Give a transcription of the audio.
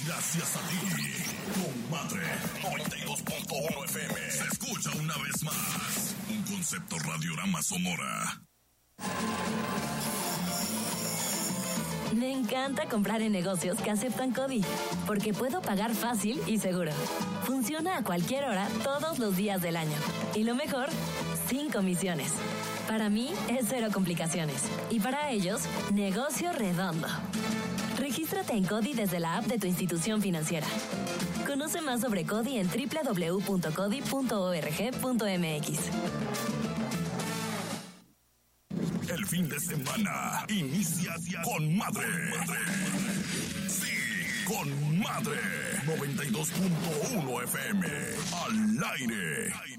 Gracias a ti, compadre. 92.1 FM. Se escucha una vez más. Un concepto Radiorama Sonora. Me encanta comprar en negocios que aceptan CODI, porque puedo pagar fácil y seguro. Funciona a cualquier hora, todos los días del año. Y lo mejor, sin comisiones. Para mí es cero complicaciones. Y para ellos, negocio redondo. Regístrate en CODI desde la app de tu institución financiera. Conoce más sobre CODI en www.codi.org.mx. El fin de semana inicia con madre. Sí, con madre. 92.1 FM. Al aire.